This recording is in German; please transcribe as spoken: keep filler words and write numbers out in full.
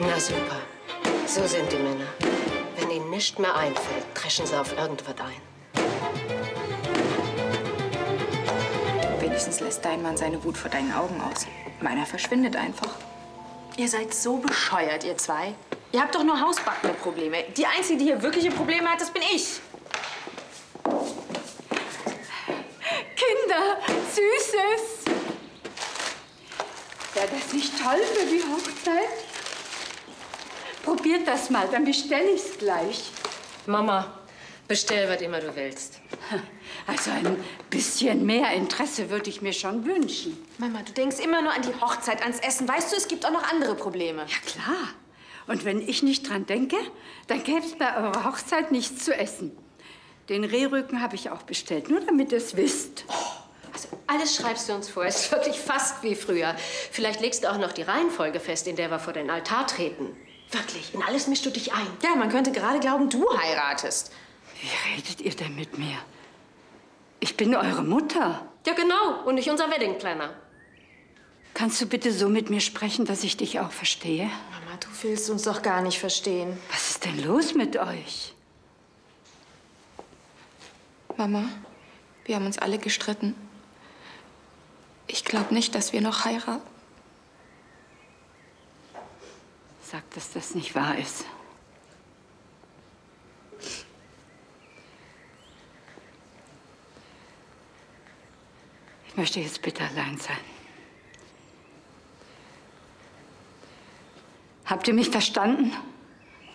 Na super. So sind die Männer. Wenn ihnen nichts mehr einfällt, dreschen sie auf irgendwas ein. Wenigstens lässt dein Mann seine Wut vor deinen Augen aus. Meiner verschwindet einfach. Ihr seid so bescheuert, ihr zwei. Ihr habt doch nur hausbackene Probleme. Die Einzige, die hier wirkliche Probleme hat, das bin ich. Kinder, Süßes. Wäre das nicht toll für die Hochzeit? Probiert das mal, dann bestelle ich's gleich. Mama, bestell, was immer du willst. Also ein bisschen mehr Interesse würde ich mir schon wünschen. Mama, du denkst immer nur an die Hochzeit, ans Essen. Weißt du, es gibt auch noch andere Probleme. Ja, klar. Und wenn ich nicht dran denke, dann gäbe es bei eurer Hochzeit nichts zu essen. Den Rehrücken habe ich auch bestellt, nur damit ihr es wisst. Oh, also alles schreibst du uns vor. Es ist wirklich fast wie früher. Vielleicht legst du auch noch die Reihenfolge fest, in der wir vor den Altar treten. Wirklich, in alles mischst du dich ein. Ja, man könnte gerade glauben, du heiratest. Wie redet ihr denn mit mir? Ich bin eure Mutter. Ja, genau. Und nicht unser Wedding Planner. Kannst du bitte so mit mir sprechen, dass ich dich auch verstehe? Mama, du willst uns doch gar nicht verstehen. Was ist denn los mit euch? Mama, wir haben uns alle gestritten. Ich glaube nicht, dass wir noch heiraten. Sag, dass das nicht wahr ist. Ich möchte jetzt bitte allein sein. Habt ihr mich verstanden?